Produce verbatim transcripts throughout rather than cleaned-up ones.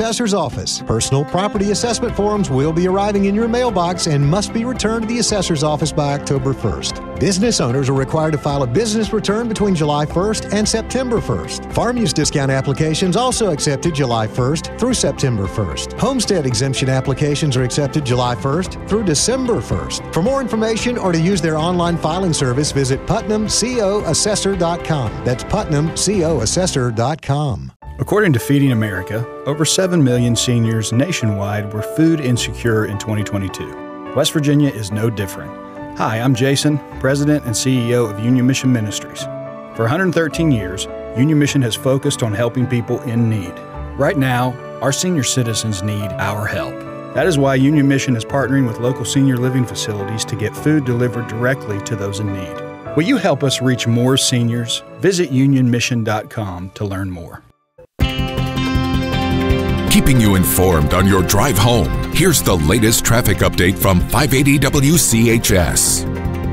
Assessor's Office. Personal property assessment forms will be arriving in your mailbox and must be returned to the Assessor's Office by October first. Business owners are required to file a business return between July first and September first. Farm use discount applications also accepted July first through September first. Homestead exemption applications are accepted July first through December first. For more information or to use their online filing service, visit Putnam Co Assessor dot com. That's Putnam Co Assessor dot com. According to Feeding America, over seven million seniors nationwide were food insecure in twenty twenty-two. West Virginia is no different. Hi, I'm Jason, President and C E O of Union Mission Ministries. For one hundred thirteen years, Union Mission has focused on helping people in need. Right now, our senior citizens need our help. That is why Union Mission is partnering with local senior living facilities to get food delivered directly to those in need. Will you help us reach more seniors? Visit union mission dot com to learn more. Keeping you informed on your drive home, here's the latest traffic update from five eighty W C H S.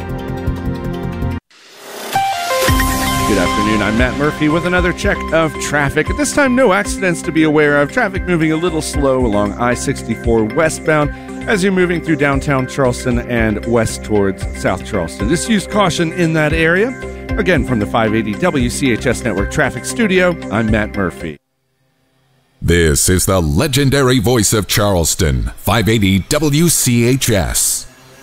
Good afternoon, I'm Matt Murphy with another check of traffic. At this time, no accidents to be aware of. Traffic moving a little slow along I sixty-four westbound as you're moving through downtown Charleston and west towards South Charleston. Just use caution in that area. Again, from the five eighty W C H S Network Traffic Studio, I'm Matt Murphy. This is the legendary voice of Charleston, five eighty W C H S.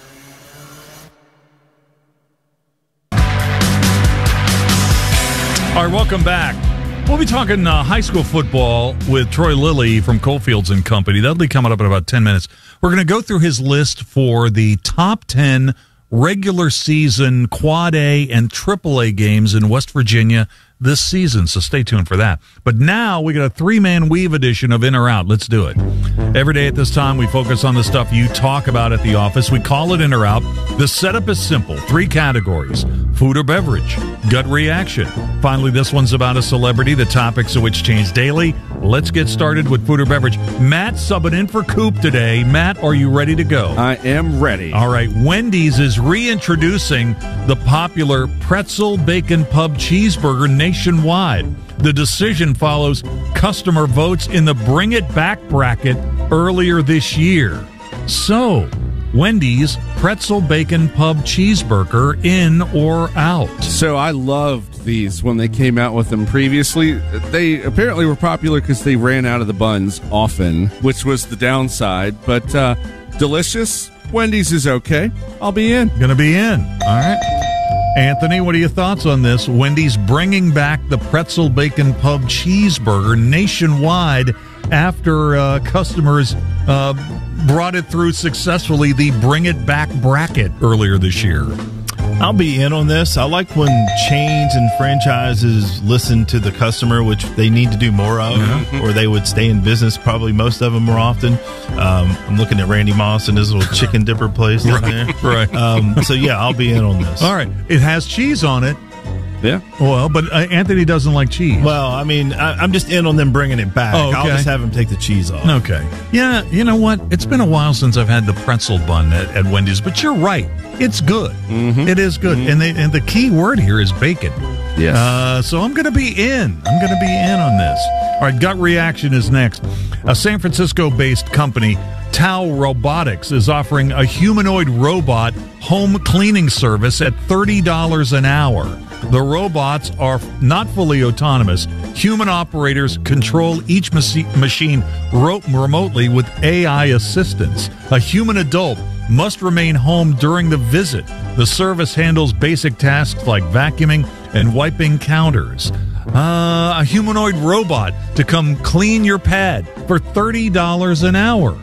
All right, welcome back. We'll be talking uh, high school football with Troy Lilly from Coalfields and Company. That'll be coming up in about ten minutes. We're going to go through his list for the top ten regular season Quad A and Triple A games in West Virginia this season, so stay tuned for that. But now we got a three-man weave edition of In or Out. Let's do it. Every day at this time, we focus on the stuff you talk about at the office. We call it In or Out. The setup is simple. Three categories: food or beverage, gut reaction. Finally, this one's about a celebrity, the topics of which change daily. Let's get started with food or beverage. Matt subbing in for Coop today. Matt, are you ready to go? I am ready. All right. Wendy's is reintroducing the popular pretzel bacon pub cheeseburger nationwide. The decision follows customer votes in the Bring It Back bracket earlier this year. So, Wendy's pretzel bacon pub cheeseburger, in or out? So I loved these when they came out with them previously. They apparently were popular because they ran out of the buns often, which was the downside. But uh, delicious. Wendy's is okay. I'll be in. Gonna be in. All right. Anthony, what are your thoughts on this? Wendy's bringing back the pretzel bacon pub cheeseburger nationwide after uh, customers uh, brought it through successfully the Bring It Back bracket earlier this year. I'll be in on this. I like when chains and franchises listen to the customer, which they need to do more of, mm-hmm. or they would stay in business, probably most of them more often. Um, I'm looking at Randy Moss and his little chicken dipper place down right, there. Right. Um, so, yeah, I'll be in on this. All right. It has cheese on it. Yeah. Well, but uh, Anthony doesn't like cheese. Well, I mean, I, I'm just in on them bringing it back. Oh, okay. I'll just have them take the cheese off. Okay. Yeah, you know what? It's been a while since I've had the pretzel bun at, at Wendy's, but you're right. It's good. Mm-hmm. It is good. Mm-hmm. And, they, and the key word here is bacon. Yes. Uh, so I'm going to be in. I'm going to be in on this. All right, gut reaction is next. A San Francisco-based company, Tao Robotics, is offering a humanoid robot home cleaning service at thirty dollars an hour. The robots are not fully autonomous. Human operators control each machine ro- remotely with A I assistance. A human adult must remain home during the visit. The service handles basic tasks like vacuuming and wiping counters. Uh, a humanoid robot to come clean your pad for thirty dollars an hour.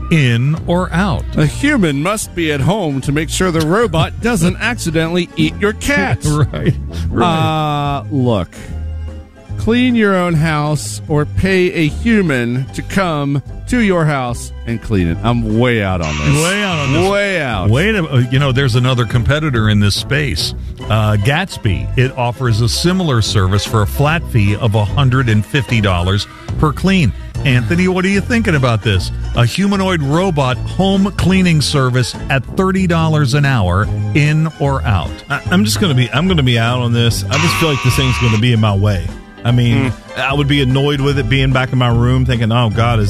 In or out? A human must be at home to make sure the robot doesn't accidentally eat your cat. Right. right. Uh, look. Clean your own house or pay a human to come to your house and clean it. I'm way out on this. Way out on this. Way out. Wait a, you know, there's another competitor in this space. Uh, Gatsby. It offers a similar service for a flat fee of one hundred fifty dollars per clean. Anthony, what are you thinking about this? A humanoid robot home cleaning service at thirty dollars an hour, in or out? I, I'm just going to be, I'm going to be out on this. I just feel like this thing's going to be in my way. I mean, mm. I would be annoyed with it being back in my room thinking, oh, God, is